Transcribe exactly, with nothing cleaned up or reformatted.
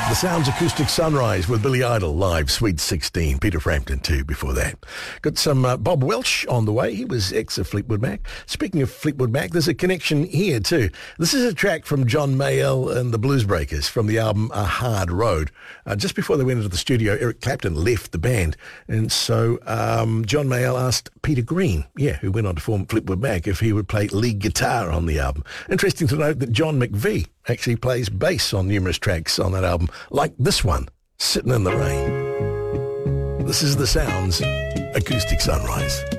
The Sounds Acoustic Sunrise with Billy Idol live, Sweet sixteen. Peter Frampton too before that. Got some uh, Bob Welch on the way. He was ex of Fleetwood Mac. Speaking of Fleetwood Mac, there's a connection here too. This is a track from John Mayall and the Bluesbreakers from the album A Hard Road. Uh, just before they went into the studio, Eric Clapton left the band. And so um, John Mayall asked Peter Green, yeah, who went on to form Fleetwood Mac, if he would play lead guitar on the album. Interesting to note that John McVie actually plays bass on numerous tracks on that album, like this one, Sitting in the Rain. This is the Sounds Acoustic Sunrise.